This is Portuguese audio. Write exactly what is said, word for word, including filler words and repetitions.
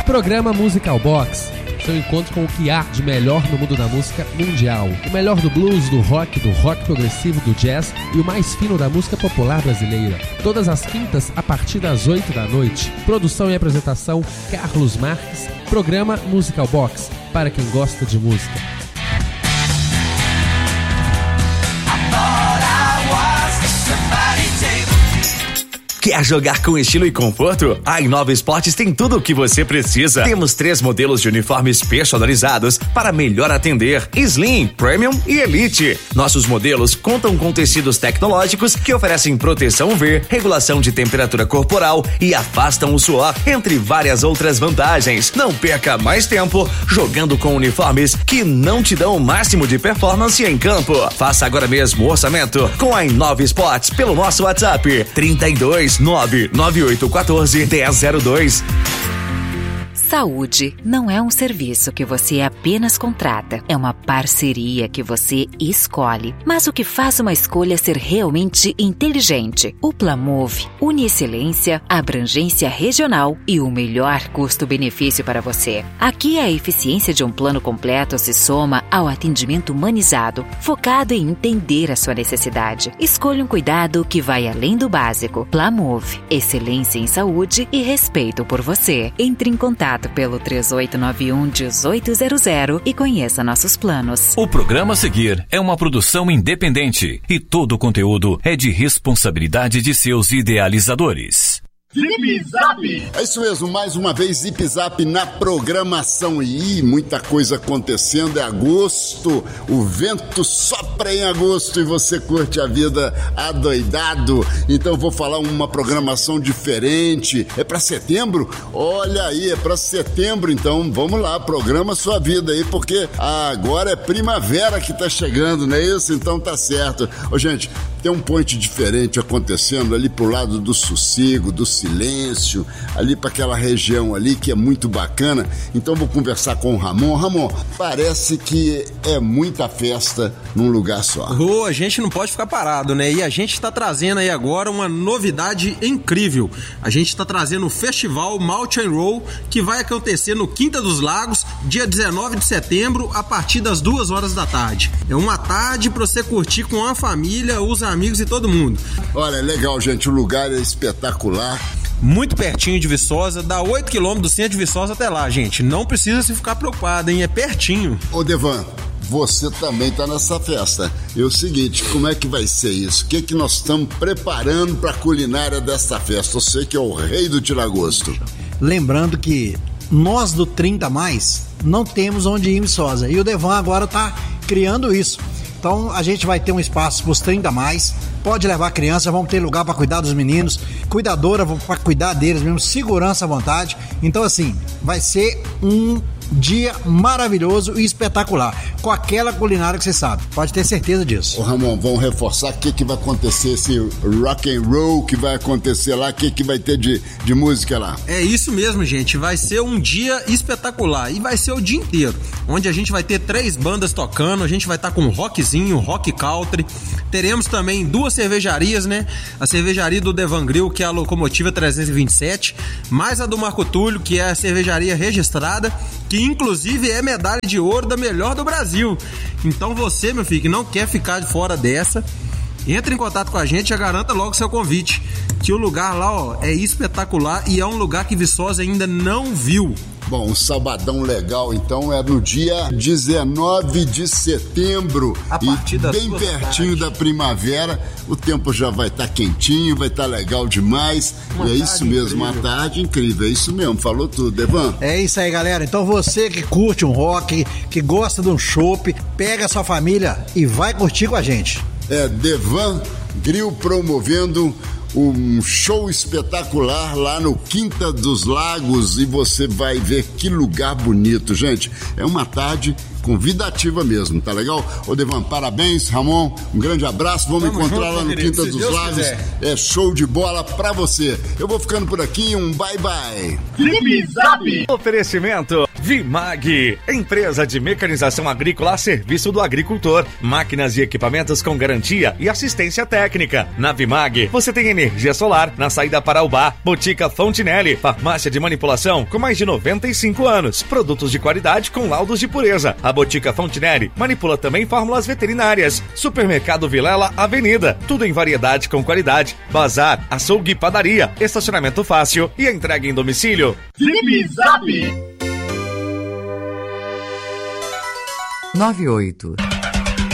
Programa Musical Box, seu encontro com o que há de melhor no mundo da música mundial. O melhor do blues, do rock, do rock progressivo, do jazz e o mais fino da música popular brasileira. Todas as quintas, a partir das oito da noite. Produção e apresentação, Carlos Marques. Programa Musical Box, para quem gosta de música. Quer jogar com estilo e conforto? A Innova Esportes tem tudo o que você precisa. Temos três modelos de uniformes personalizados para melhor atender: Slim, Premium e Elite. Nossos modelos contam com tecidos tecnológicos que oferecem proteção U V, regulação de temperatura corporal e afastam o suor, entre várias outras vantagens. Não perca mais tempo jogando com uniformes que não te dão o máximo de performance em campo. Faça agora mesmo o orçamento com a Innova Esportes pelo nosso WhatsApp trinta e dois, nove nove oito um quatro, um zero zero dois. Saúde não é um serviço que você apenas contrata, é uma parceria que você escolhe. Mas o que faz uma escolha ser realmente inteligente? O Plamove une excelência, abrangência regional e o melhor custo-benefício para você. Aqui a eficiência de um plano completo se soma ao atendimento humanizado, focado em entender a sua necessidade. Escolha um cuidado que vai além do básico. Plamove, excelência em saúde e respeito por você. Entre em contato pelo três oito nove um, um oito zero zero e conheça nossos planos. O programa a seguir é uma produção independente e todo o conteúdo é de responsabilidade de seus idealizadores. Zip Zap! É isso mesmo, mais uma vez Zip Zap na programação. E muita coisa acontecendo, é agosto, o vento sopra em agosto e você curte a vida adoidado. Então vou falar uma programação diferente. É pra setembro? Olha aí, é pra setembro, então vamos lá, programa sua vida aí, porque agora é primavera que tá chegando, não é isso? Então tá certo. Ô gente, tem um point diferente acontecendo ali pro lado do sossego, do silêncio, ali para aquela região ali que é muito bacana. Então vou conversar com o Ramon. Ramon, parece que é muita festa num lugar só. Oh, a gente não pode ficar parado, né? E a gente está trazendo aí agora uma novidade incrível. A gente está trazendo o Festival Malt and Roll, que vai acontecer no Quinta dos Lagos, dia dezenove de setembro, a partir das duas horas da tarde. É uma tarde para você curtir com a família, os amigos e todo mundo. Olha, legal, gente, o lugar é espetacular. Muito pertinho de Viçosa, dá oito quilômetros do centro de Viçosa até lá, gente. Não precisa se ficar preocupado, hein? É pertinho. Ô, Devan, você também tá nessa festa. É o seguinte, como é que vai ser isso? O que que nós estamos preparando para a culinária desta festa? Você que é o rei do tiragosto. Lembrando que nós do trinta mais não temos onde ir em Viçosa. E o Devan agora tá criando isso. Então a gente vai ter um espaço para os trinta mais, pode levar a criança, vamos ter lugar para cuidar dos meninos, cuidadora para cuidar deles mesmo, segurança à vontade. Então assim, vai ser um dia maravilhoso e espetacular, com aquela culinária que você sabe, pode ter certeza disso. Ô Ramon, vamos reforçar o que que vai acontecer, esse rock and roll que vai acontecer lá, o que que vai ter de, de música lá? É isso mesmo, gente, vai ser um dia espetacular e vai ser o dia inteiro, onde a gente vai ter três bandas tocando, a gente vai estar com rockzinho, rock country, teremos também duas cervejarias, né, a cervejaria do Devan Grill, que é a Locomotiva trezentos e vinte e sete, mais a do Marco Túlio, que é a cervejaria registrada, que inclusive é medalha de ouro da melhor do Brasil. Então você, meu filho, que não quer ficar de fora dessa, entre em contato com a gente e garanta logo seu convite, que o lugar lá, ó, é espetacular e é um lugar que Viçosa ainda não viu. Bom, um sabadão legal, então é no dia dezenove de setembro, a partir e das bem pertinho da primavera, o tempo já vai estar tá quentinho, vai estar tá legal demais, uma e é isso mesmo, incrível. Uma tarde incrível, é isso mesmo, falou tudo, Devan. É isso aí, galera, então você que curte um rock, que gosta de um chopp, pega a sua família e vai curtir com a gente. É, Devan Grill promovendo um show espetacular lá no Quinta dos Lagos e você vai ver que lugar bonito, gente. É uma tarde convidativa mesmo, tá legal? Ô Devan, parabéns, Ramon, um grande abraço, vamos Tamo encontrar junto, lá no Quinta dos Deus Lagos, quiser. É show de bola pra você. Eu vou ficando por aqui, um bye bye. Zip Zap! Oferecimento Vimag, empresa de mecanização agrícola a serviço do agricultor. Máquinas e equipamentos com garantia e assistência técnica. Na Vimag, você tem energia solar na saída para Ubá, Botica Fontinelli, farmácia de manipulação com mais de noventa e cinco anos. Produtos de qualidade com laudos de pureza. A Botica Fontinelli manipula também fórmulas veterinárias. Supermercado Vilela Avenida, tudo em variedade com qualidade. Bazar, açougue e padaria, estacionamento fácil e entrega em domicílio. Zip Zap! nove oito